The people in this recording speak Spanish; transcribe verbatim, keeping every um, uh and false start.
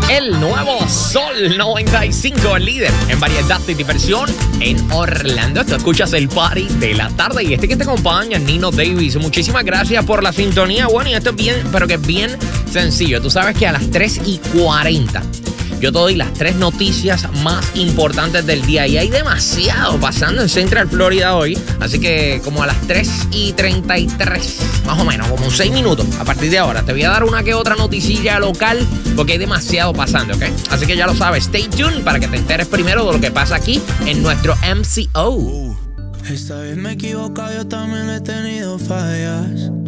El nuevo Sol noventa y cinco, el líder en variedad y diversión en Orlando. Tú escuchas el party de la tarde y este que te acompaña, Nino Davis. Muchísimas gracias por la sintonía. Bueno, y esto es bien, pero que es bien sencillo. Tú sabes que a las tres y cuarenta yo te doy las tres noticias más importantes del día y hay demasiado pasando en Central Florida hoy. Así que como a las tres y treinta y tres, más o menos, como seis minutos a partir de ahora, te voy a dar una que otra noticilla local porque hay demasiado pasando, ¿ok? Así que ya lo sabes, stay tuned para que te enteres primero de lo que pasa aquí en nuestro M C O. Esta vez me he equivocado, yo también he tenido fallas.